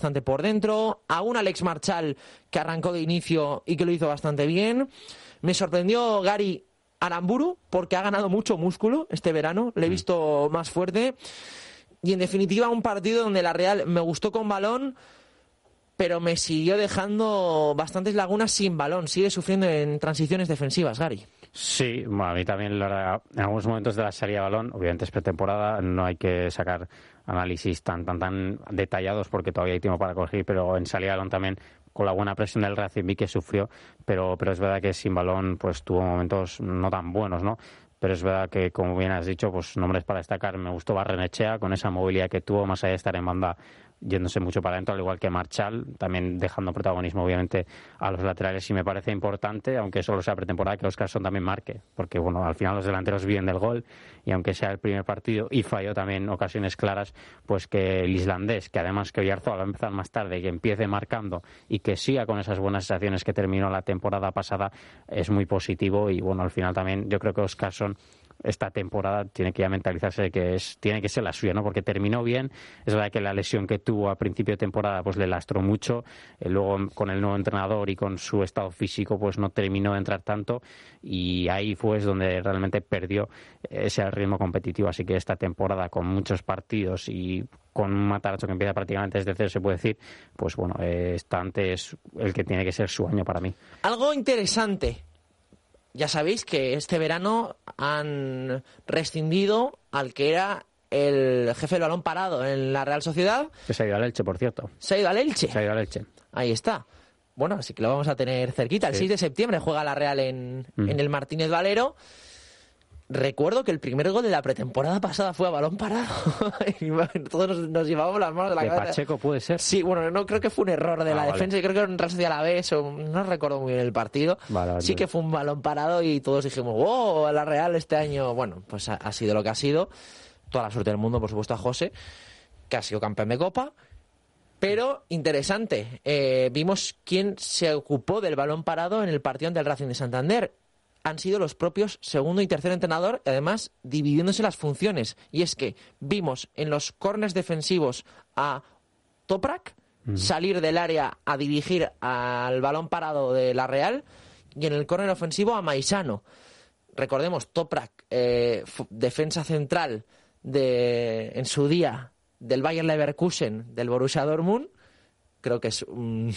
bastante por dentro, a un Alex Marchal que arrancó de inicio y que lo hizo bastante bien. Me sorprendió Gary Aramburu porque ha ganado mucho músculo este verano, le he visto más fuerte. Y en definitiva un partido donde la Real me gustó con balón, pero me siguió dejando bastantes lagunas sin balón. Sigue sufriendo en transiciones defensivas, Gary. Sí, bueno, a mí también en algunos momentos de la salida de balón, obviamente es pretemporada, no hay que sacar análisis tan detallados porque todavía hay tiempo para corregir, pero en salida de balón también, con la buena presión del Racing vi que sufrió, pero es verdad que sin balón pues tuvo momentos no tan buenos, ¿no? Pero es verdad que, como bien has dicho, pues nombres para destacar. Me gustó Barrenechea con esa movilidad que tuvo, más allá de estar en banda yéndose mucho para adentro, al igual que Marchal, también dejando protagonismo obviamente a los laterales. Y me parece importante, aunque solo sea pretemporada, que Óscarson también marque, porque bueno, al final los delanteros viven del gol, y aunque sea el primer partido y falló también ocasiones claras, pues que el islandés, que además que Oyarzabal va a empezar más tarde, que empiece marcando y que siga con esas buenas sensaciones que terminó la temporada pasada, es muy positivo. Y bueno, al final también yo creo que Óscarson esta temporada tiene que ya mentalizarse de que tiene que ser la suya, ¿no? Porque terminó bien. Es verdad que la lesión que tuvo a principio de temporada pues le lastró mucho. Luego con el nuevo entrenador y con su estado físico pues no terminó de entrar tanto, y ahí fue donde realmente perdió ese ritmo competitivo. Así que esta temporada, con muchos partidos y con un Matarazzo que empieza prácticamente desde cero, se puede decir, pues bueno, este es el que tiene que ser su año para mí. Algo interesante. Ya sabéis que este verano han rescindido al que era el jefe del balón parado en la Real Sociedad. Que se ha ido al Elche, por cierto. ¿Se ha ido al Elche? Se ha ido al Elche. Ahí está. Bueno, así que lo vamos a tener cerquita. El 6 de septiembre juega la Real en el Martínez Valero. Recuerdo que el primer gol de la pretemporada pasada fue a balón parado. Y todos nos llevábamos las manos de la cabeza. ¿De Pacheco puede ser? Sí, bueno, no creo que fue un error de la defensa. Yo creo que era un Real Sociedad a la vez, o no recuerdo muy bien el partido. Vale. Sí que fue un balón parado y todos dijimos, ¡wow! La Real este año. Bueno, pues ha sido lo que ha sido. Toda la suerte del mundo, por supuesto, a José, que ha sido campeón de Copa. Pero interesante, vimos quién se ocupó del balón parado en el partido ante el Racing de Santander. Han sido los propios segundo y tercer entrenador, además dividiéndose las funciones. Y es que vimos en los córners defensivos a Toprak salir del área a dirigir al balón parado de la Real, y en el córner ofensivo a Maisano. Recordemos, Toprak, defensa central en su día del Bayer Leverkusen, del Borussia Dortmund. Creo que es un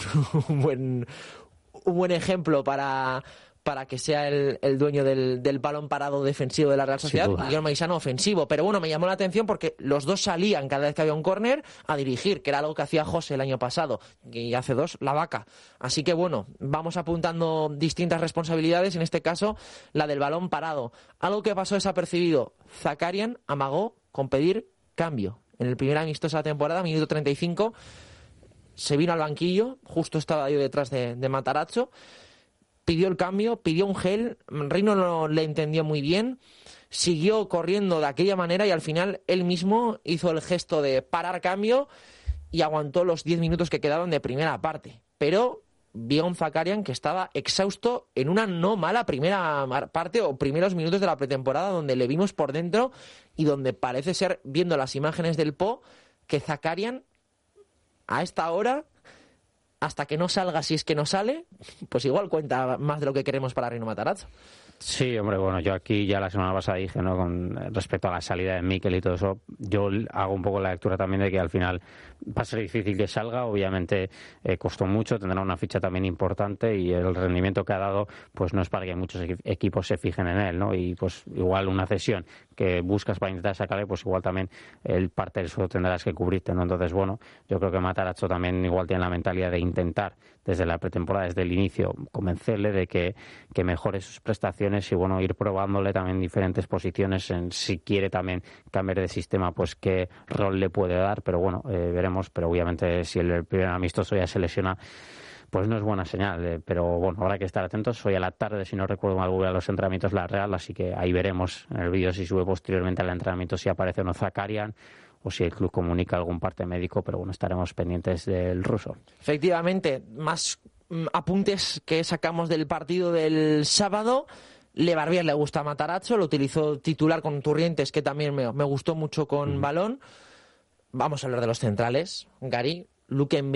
buen ejemplo para que sea el dueño del balón parado defensivo de la Real Sociedad, y el Maisano ofensivo. Pero bueno, me llamó la atención porque los dos salían cada vez que había un córner a dirigir, que era algo que hacía José el año pasado, y hace 2 la Vaca. Así que bueno, vamos apuntando distintas responsabilidades, en este caso la del balón parado. Algo que pasó desapercibido: Zakarian amagó con pedir cambio. En el primer amistoso de la temporada, minuto 35, se vino al banquillo, justo estaba yo detrás de Matarazzo, pidió el cambio, pidió un gel. Reino no le entendió muy bien, siguió corriendo de aquella manera y al final él mismo hizo el gesto de parar cambio y aguantó los 10 minutos que quedaban de primera parte. Pero vio a un Zakarian que estaba exhausto en una no mala primera parte o primeros minutos de la pretemporada, donde le vimos por dentro y donde parece ser, viendo las imágenes del Po, que Zakarian a esta hora, hasta que no salga, si es que no sale, pues igual cuenta más de lo que queremos para Reino Matarazzo. Sí, hombre, bueno, yo aquí ya la semana pasada dije, ¿no?, con respecto a la salida de Mikel y todo eso, yo hago un poco la lectura también de que al final va a ser difícil que salga. Obviamente costó mucho, tendrá una ficha también importante y el rendimiento que ha dado pues no es para que muchos equipos se fijen en él, ¿no? Y pues igual una cesión que buscas para intentar sacarle, pues igual también el parte del suelo tendrás que cubrirte, ¿no? Entonces, bueno, yo creo que Matarazzo también igual tiene la mentalidad de intentar desde la pretemporada, desde el inicio, convencerle de que mejore sus prestaciones y, bueno, ir probándole también diferentes posiciones en si quiere también cambiar de sistema, pues qué rol le puede dar. Pero bueno, veremos. Pero obviamente si el primer amistoso ya se lesiona, pues no es buena señal. Pero bueno, habrá que estar atentos. Hoy a la tarde, si no recuerdo mal, voy a los entrenamientos de la Real, así que ahí veremos en el vídeo si sube posteriormente al entrenamiento, si aparece o no Zakarian, o si el club comunica algún parte médico. Pero bueno, estaremos pendientes del ruso. Efectivamente, más apuntes que sacamos del partido del sábado. Levarbier le gusta a Matarazzo, lo utilizó titular con Turrientes, que también me gustó mucho con balón. Vamos a hablar de los centrales. Gary, Luque